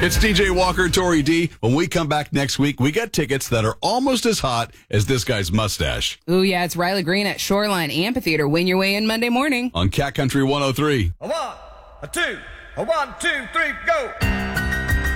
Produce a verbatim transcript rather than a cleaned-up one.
It's D J Walker, Tori D. When we come back next week, we got tickets that are almost as hot as this guy's mustache. Ooh, yeah, it's Riley Green at Shoreline Amphitheater. Win your way in Monday morning. On Cat Country one oh three. A one, a two, a one, two, three, go.